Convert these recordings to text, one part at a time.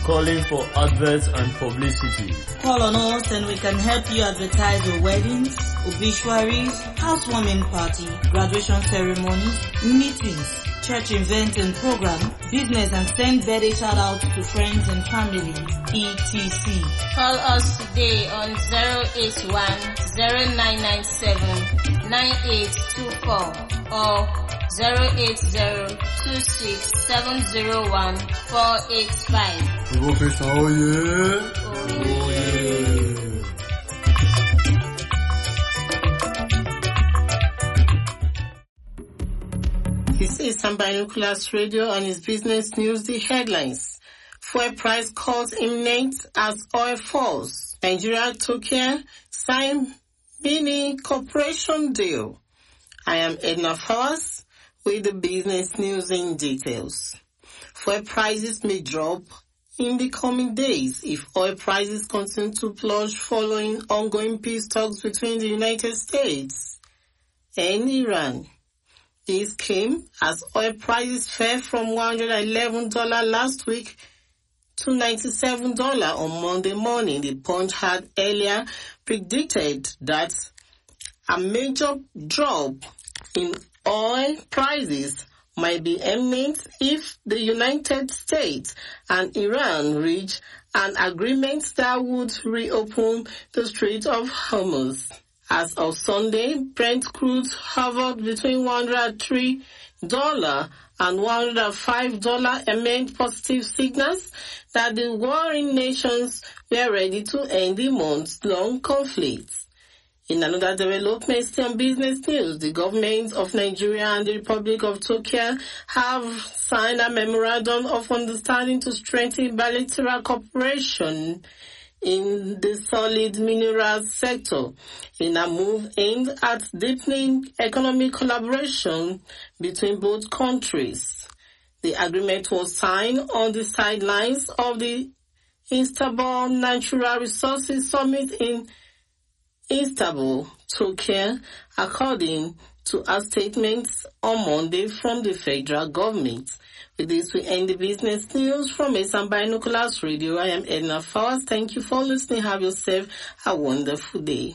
calling for adverts and publicity. Call on us and we can help you advertise your weddings, obituaries, housewarming party, graduation ceremonies, meetings, church events and program, business and send birthday shout outs to friends and family, etc. Call us today on 081-0997-9824 or 080-26-701-485. Professor Oye. This is Some Binoculars Radio and his business news, the headlines. Fuel price calls imminent as oil falls. Nigeria, Turkey sign mini cooperation deal. I am Edna Fawaz with the business news in details. Fuel prices may drop in the coming days if oil prices continue to plunge following ongoing peace talks between the United States and Iran. This came as oil prices fell from $111 last week to $97 on Monday morning. The Punch had earlier predicted that a major drop in oil prices might be imminent if the United States and Iran reach an agreement that would reopen the Strait of Hormuz. As of Sunday, Brent crude hovered between $103 and $105 amid positive signals that the warring nations were ready to end the months-long conflict. In another development still on business news, the governments of Nigeria and the Republic of Turkey have signed a memorandum of understanding to strengthen bilateral cooperation in the solid minerals sector in a move aimed at deepening economic collaboration between both countries. The agreement was signed on the sidelines of the Istanbul Natural Resources Summit in Istanbul, Turkey, according to a statement on Monday from the federal government. With this, we end the business news from Some Binoculars Radio. I am Edna Fawaz. Thank you for listening. Have yourself a wonderful day.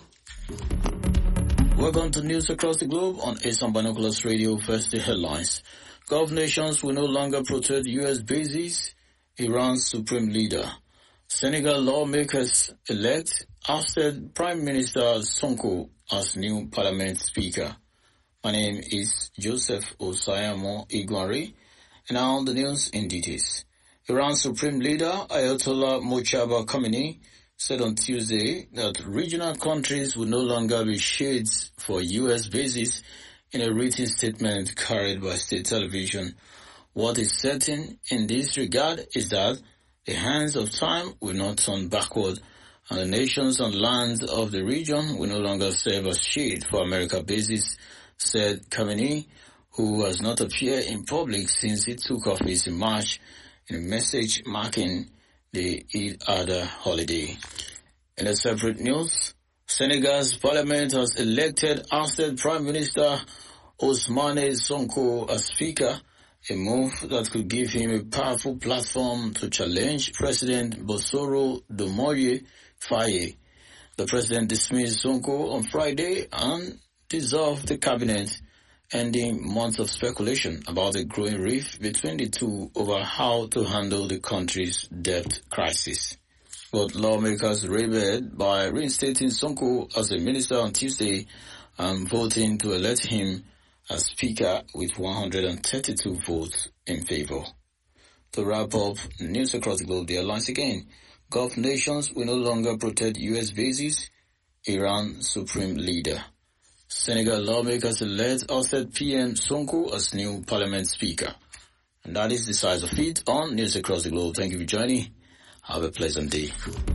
Welcome to News Across the Globe on Some Binoculars Radio. First, the headlines. Gulf nations will no longer protect U.S. bases. Iran's supreme leader. Senegal lawmakers elect ousted Prime Minister Sonko as new parliament speaker. My name is Joseph Osayamo Igwari. And now the news in details. Iran's supreme leader, Ayatollah Mojtaba Khamenei, said on Tuesday that regional countries will no longer be shades for U.S. bases in a written statement carried by state television. What is certain in this regard is that the hands of time will not turn backward, and the nations and lands of the region will no longer serve as shade for American bases, said Khamenei, who has not appeared in public since he took office in March, in a message marking the Eid al-Adha holiday. In a separate news, Senegal's parliament has elected ousted Prime Minister Ousmane Sonko as speaker, a move that could give him a powerful platform to challenge President Bassirou Diomaye Faye. The president dismissed Sonko on Friday and dissolved the cabinet, ending months of speculation about the growing rift between the two over how to handle the country's debt crisis. But lawmakers rebelled by reinstating Sonko as a minister on Tuesday and voting to elect him as speaker with 132 votes in favor. To wrap up news across the globe, the headlines again. Gulf nations will no longer protect U.S. bases. Iran supreme leader. Senegal lawmakers elect ousted PM Sonko as new parliament speaker. And that is the size of it on News Across the Globe. Thank you for joining. Have a pleasant day.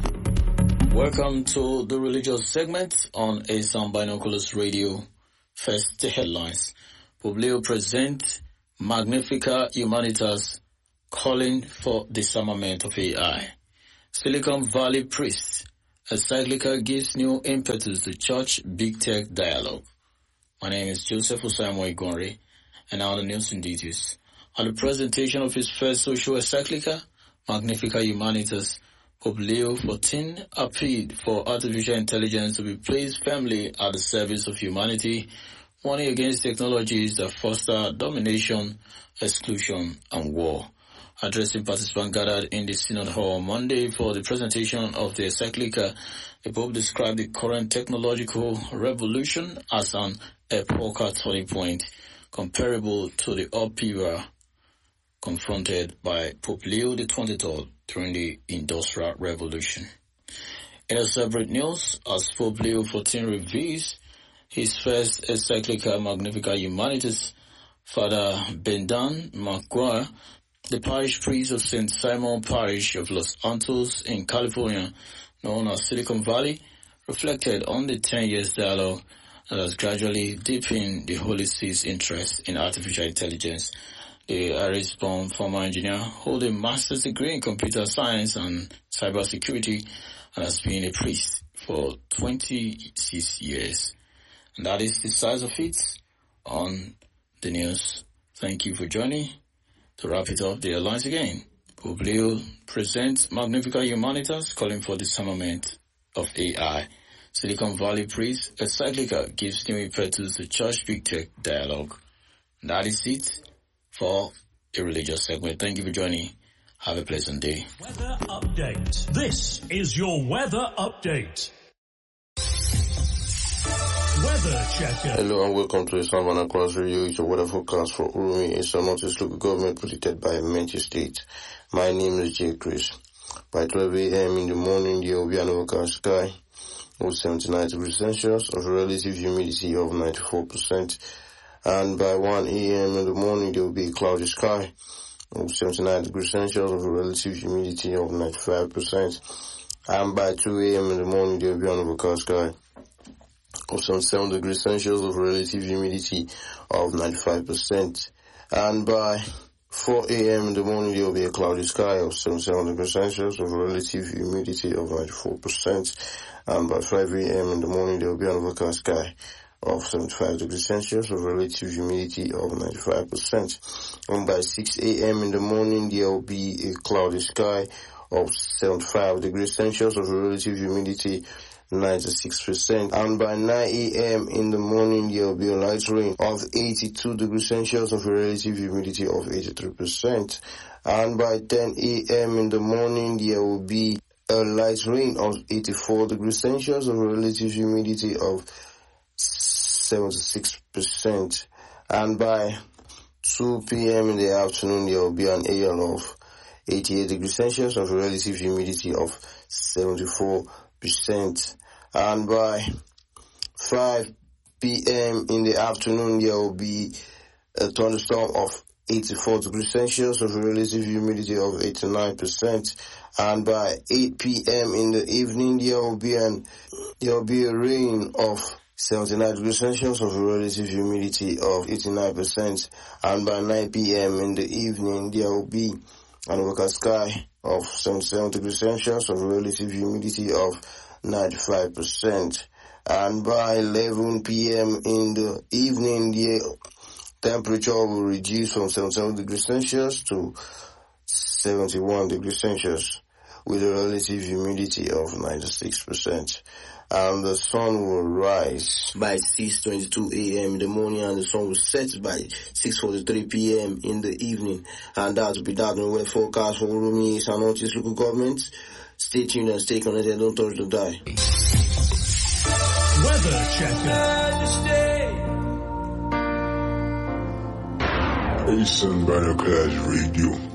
Welcome to the religious segment on Some Binoculars Radio. First, the headlines. Publio present Magnifica Humanitas calling for disarmament of AI. Silicon Valley priest. Encyclical gives new impetus to church big tech dialogue. My name is Joseph Osayamo Igwari, and now the news in details. At the presentation of his first social encyclical, Magnificat Humanitas, Pope Leo XIV appealed for artificial intelligence to be placed firmly at the service of humanity, warning against technologies that foster domination, exclusion, and war. Addressing participants gathered in the Synod Hall on Monday for the presentation of the encyclical, the Pope described the current technological revolution as an epochal turning point, comparable to the upheaval confronted by Pope Leo XXIII during the Industrial Revolution. In a separate news, as Pope Leo XIV reveals his first encyclical Magnificat Humanitas, Father Bendan Maguire, the parish priest of St. Simon Parish of Los Altos in California, known as Silicon Valley, reflected on the 10 years dialogue that has gradually deepened the Holy See's interest in artificial intelligence. The Irish-born former engineer holds a master's degree in computer science and cybersecurity and has been a priest for 26 years. And that is the size of it on the news. Thank you for joining. To wrap it up, the headlines again. Pope Leo presents Magnificat Humanitas, calling for disarmament of AI. Silicon Valley priest encyclical gives new impetus to church big tech dialogue. That is it for a religious segment. Thank you for joining. Have a pleasant day. Weather update. This is your weather update. Weather checker. Hello and welcome to the San Cross Radio. It's a weather forecast for Urumi, a Northeast local government predicted by Menchi State. My name is J. Chris. By 12 a.m. in the morning, there will be an overcast sky with 79 degrees Celsius of relative humidity of 94%. And by 1 a.m. in the morning, there will be a cloudy sky with 79 degrees Celsius of relative humidity of 95%. And by 2 a.m. in the morning, there will be an overcast sky of 77 degrees Celsius of relative humidity of 95%. And by 4 a.m. in the morning, there will be a cloudy sky of 77 degrees Celsius of relative humidity of 94%. And by 5 a.m. in the morning, there will be an overcast sky of 75 degrees Celsius of relative humidity of 95%. And by 6 a.m. in the morning, there will be a cloudy sky of 75 degrees Celsius of relative humidity 96%. And by 9 a.m. in the morning, there will be a light rain of 82 degrees Celsius of a relative humidity of 83%. And by 10 a.m. in the morning, there will be a light rain of 84 degrees Celsius of a relative humidity of 76%. And by 2 p.m. in the afternoon, there will be an air of 88 degrees Celsius of a relative humidity of 74%. And by 5 p.m. in the afternoon, there will be a thunderstorm of 84 degrees Celsius of a relative humidity of 89%. And by 8 p.m. in the evening, there will be a rain of 79 degrees Celsius of a relative humidity of 89%. And by 9 p.m. in the evening, there will be an overcast sky of 77 degrees Celsius of a relative humidity of 95%. And by 11 p.m. in the evening, the temperature will reduce from 77 degrees Celsius to 71 degrees Celsius with a relative humidity of 96%. And the sun will rise by 6:22 a.m. in the morning, and the sun will set by 6:43 p.m. in the evening. And that will be that in the weather forecast for Urumi, San Northeast local government. Stay tuned and stay connected. Don't touch the dial. Weather checker. Asian Binoculars Radio.